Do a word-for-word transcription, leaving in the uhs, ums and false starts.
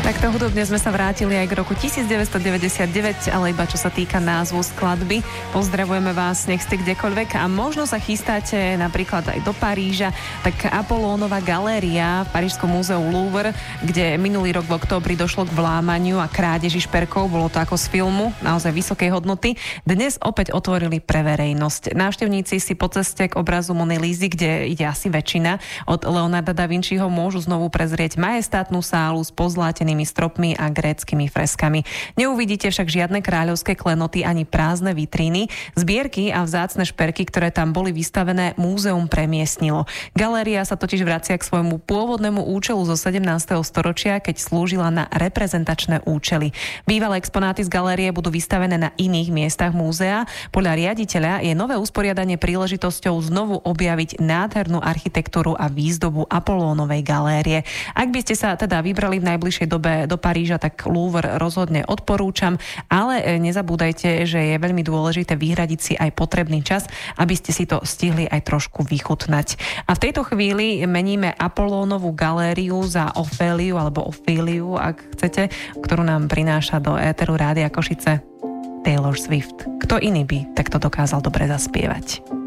Takto hudobne sme sa vrátili aj k roku devätnásťstodeväťdesiatdeväť, ale iba čo sa týka názvu skladby. Pozdravujeme vás, nech ste kdekoľvek a možno sa chystáte napríklad aj do Paríža, tak Apollónova galéria v Parížskom múzeu Louvre, kde minulý rok v októbri došlo k vlámaniu a krádeži šperkov, bolo to ako z filmu, naozaj vysokej hodnoty, dnes opäť otvorili pre verejnosť. Návštevníci si po ceste k obrazu Mony Lízy, kde ide asi väčšina, od Leonarda da Vinciho môžu znovu prezrieť majestátnu sálu s pozlátenými stropmi a gréckymi freskami. Neuvidíte však žiadne kráľovské klenoty ani prázdne vitríny. Zbierky a vzácne šperky, ktoré tam boli vystavené, múzeum premiestnilo. Galéria sa totiž vracia k svojmu pôvodnému účelu zo sedemnásteho storočia, keď slúžila na reprezentačné účely. Bývalé exponáty z galérie budú vystavené na iných miestach múzea. Podľa riaditeľa je nové usporiadanie príležitosťou znovu objaviť nádhernú architektúru a výzdobu Apollónovej galérie. Ak by ste sa teda vybrali v najbližšej dobe do Paríža, tak Louvre rozhodne odporúčam, ale nezabúdajte, že je veľmi dôležité vyhradiť si aj potrebný čas, aby ste si to stihli aj trošku vychutnať. A v tejto chvíli meníme Apollónovú galériu za Oféliu alebo Ofíliu, ak chcete, ktorú nám prináša do éteru Rádia Košice Taylor Swift. Kto iný by takto dokázal dobre zaspievať?